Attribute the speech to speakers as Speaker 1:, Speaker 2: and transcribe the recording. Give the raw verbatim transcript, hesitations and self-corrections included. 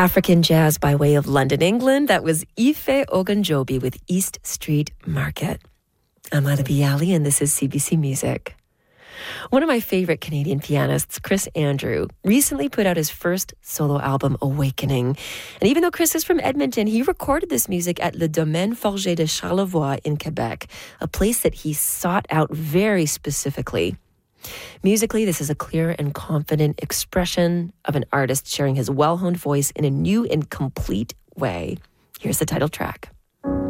Speaker 1: African jazz by way of London, England. That was Ife Ogunjobi with East Street Market. I'm Lila Bialy, and this is C B C Music. One of my favorite Canadian pianists, Chris Andrew, recently put out his first solo album, Awakening. And even though Chris is from Edmonton, he recorded this music at Le Domaine Forger de Charlevoix in Quebec, a place that he sought out very specifically. Musically, this is a clear and confident expression of an artist sharing his well-honed voice in a new and complete way. Here's the title track.